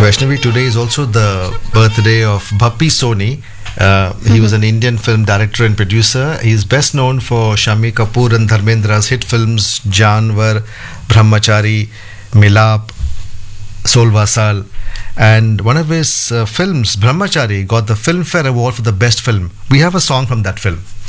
Vaishnavi, today is also the birthday of Bappi Soni. He was an Indian film director and producer. He is best known for Shami Kapoor and Dharmendra's hit films Janwar, Brahmachari, Milap, Solva Saal. And one of his films, Brahmachari, got the Filmfare Award for the best film. We have a song from that film.